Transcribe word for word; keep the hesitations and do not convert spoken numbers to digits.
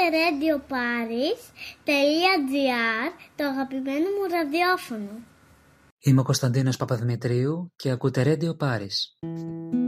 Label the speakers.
Speaker 1: ρέντιο πάρις τελεία τζι άρ, το αγαπημένο μου ραδιόφωνο.
Speaker 2: Είμαι ο Κωνσταντίνος Παπαδημητρίου και ακούτε Radio Paris.